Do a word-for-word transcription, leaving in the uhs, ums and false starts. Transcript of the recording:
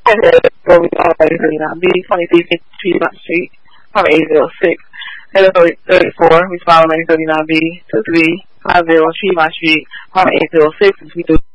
So we follow eight thirty-nine B, twenty-three fifty Tremont Street, apartment eight oh six. Headed thirty-four, we follow eight thirty-nine B, two three five zero Tremont Street, apartment eight oh six, and we do